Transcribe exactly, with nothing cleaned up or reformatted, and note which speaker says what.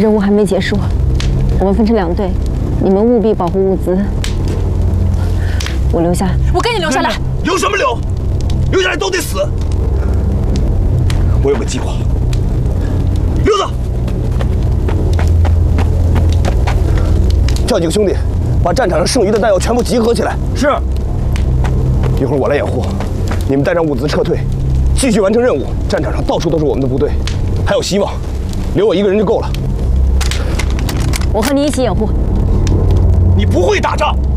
Speaker 1: 任务还没结束，我们分成两队，你们务必保护物资。我留下。
Speaker 2: 我跟你留下来。
Speaker 3: 留什么留？留下来都得死。我有个计划。溜子，叫几个兄弟，把战场上剩余的弹药全部集合起来。是。一会儿我来掩护，你们带上物资撤退，继续完成任务。战场上到处都是我们的部队，还有希望。留我一个人就够了。
Speaker 1: 我和你一起掩护。
Speaker 3: 你不会打仗。